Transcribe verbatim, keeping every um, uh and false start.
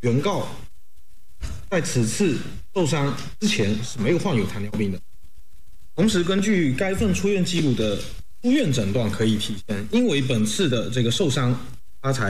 原告在此次受伤之前是没有患有糖尿病的。同时，根据该份出院记录的出院诊断可以体现，因为本次的这个受伤，他才